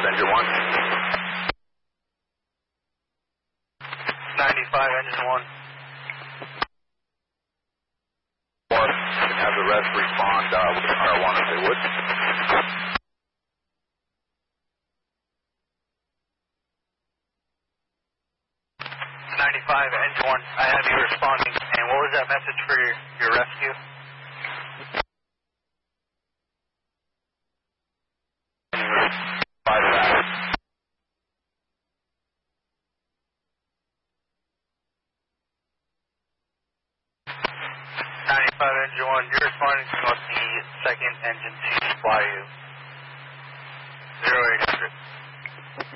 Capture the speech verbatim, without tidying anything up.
engine one. ninety-five, engine one. One, and have the rest respond uh, with R one if they would. ninety-five, engine one. I have you responding. And what was that message for your, your rescue? By that. ninety-five, engine one. You're responding to what the second engine to fly you. zero eight hundred.